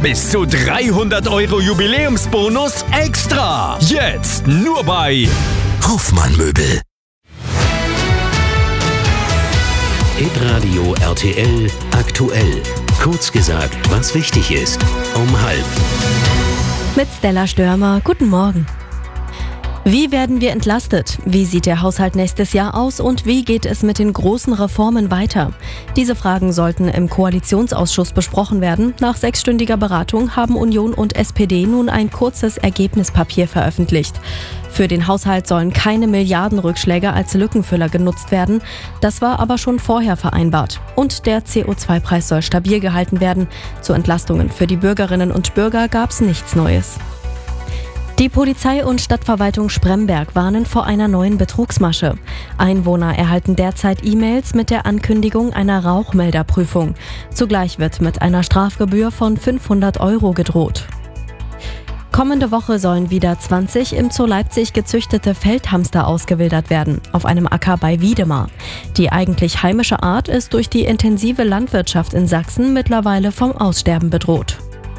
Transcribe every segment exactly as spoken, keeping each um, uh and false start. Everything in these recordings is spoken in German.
Bis zu dreihundert Euro Jubiläumsbonus extra. Jetzt nur bei Hofmann Möbel. Hitradio R T L aktuell. Kurz gesagt, was wichtig ist. Um halb. Mit Stella Störmer. Guten Morgen. Wie werden wir entlastet? Wie sieht der Haushalt nächstes Jahr aus und wie geht es mit den großen Reformen weiter? Diese Fragen sollten im Koalitionsausschuss besprochen werden. Nach sechsstündiger Beratung haben Union und S P D nun ein kurzes Ergebnispapier veröffentlicht. Für den Haushalt sollen keine Milliardenrückschläge als Lückenfüller genutzt werden. Das war aber schon vorher vereinbart. Und der C O zwei Preis soll stabil gehalten werden. Zu Entlastungen für die Bürgerinnen und Bürger gab es nichts Neues. Die Polizei und Stadtverwaltung Spremberg warnen vor einer neuen Betrugsmasche. Einwohner erhalten derzeit E-Mails mit der Ankündigung einer Rauchmelderprüfung. Zugleich wird mit einer Strafgebühr von fünfhundert Euro gedroht. Kommende Woche sollen wieder zwanzig im Zoo Leipzig gezüchtete Feldhamster ausgewildert werden, auf einem Acker bei Wiedemar. Die eigentlich heimische Art ist durch die intensive Landwirtschaft in Sachsen mittlerweile vom Aussterben bedroht.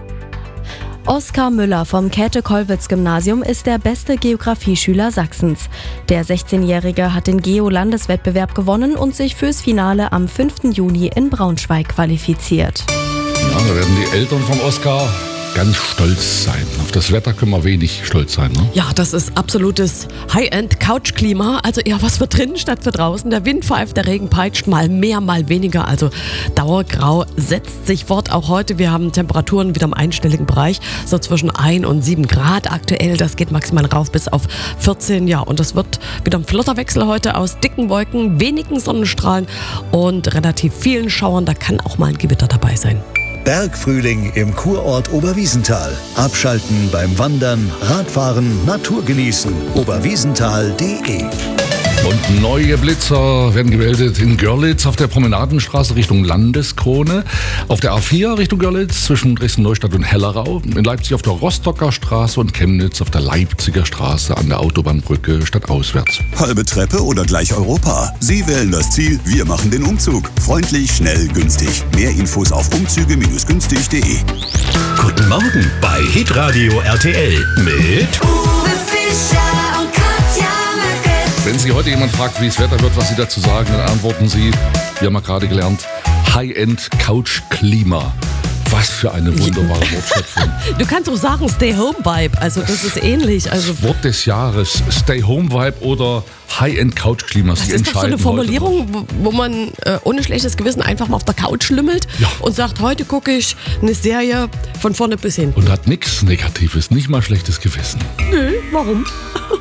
Oskar Müller vom Käthe-Kollwitz-Gymnasium ist der beste Geografieschüler Sachsens. Der sechzehnjährige hat den Geo-Landeswettbewerb gewonnen und sich fürs Finale am fünften Juni in Braunschweig qualifiziert. Ja, da werden die Eltern vom Oskar ganz stolz sein. Auf das Wetter können wir wenig stolz sein, ne? Ja, das ist absolutes High-End-Couch-Klima. Also eher was für drinnen statt für draußen. Der Wind pfeift, der Regen peitscht, mal mehr, mal weniger. Also Dauergrau setzt sich fort. Auch heute, wir haben Temperaturen wieder im einstelligen Bereich. So zwischen ein und sieben Grad aktuell. Das geht maximal rauf bis auf vierzehn. Ja, und das wird wieder ein flotter Wechsel heute aus dicken Wolken, wenigen Sonnenstrahlen und relativ vielen Schauern. Da kann auch mal ein Gewitter dabei sein. Bergfrühling im Kurort Oberwiesenthal. Abschalten beim Wandern, Radfahren, Natur genießen. oberwiesenthal punkt de. Und neue Blitzer werden gemeldet in Görlitz auf der Promenadenstraße Richtung Landeskrone, auf der A vier Richtung Görlitz zwischen Dresden-Neustadt und Hellerau, in Leipzig auf der Rostocker Straße und Chemnitz auf der Leipziger Straße an der Autobahnbrücke stadtauswärts. Halbe Treppe oder gleich Europa? Sie wählen das Ziel, wir machen den Umzug. Freundlich, schnell, günstig. Mehr Infos auf umzüge Bindestrich günstig punkt de. Guten Morgen bei Hitradio R T L mit Uwe Fischer und Katja Möcke. Wenn Sie heute jemand fragt, wie es Wetter wird, was Sie dazu sagen, dann antworten Sie, wir haben ja gerade gelernt, High-End-Couch-Klima. Was für eine wunderbare Wortschöpfung. Du kannst auch sagen Stay-Home-Vibe, also das ist ähnlich. Also Wort des Jahres, Stay-Home-Vibe oder High-End-Couch-Klima. das ist doch so eine Formulierung, wo, wo man äh, ohne schlechtes Gewissen einfach mal auf der Couch lümmelt Ja. und sagt, heute gucke ich eine Serie von vorne bis hinten. Und hat nichts Negatives, nicht mal schlechtes Gewissen. Nö, warum?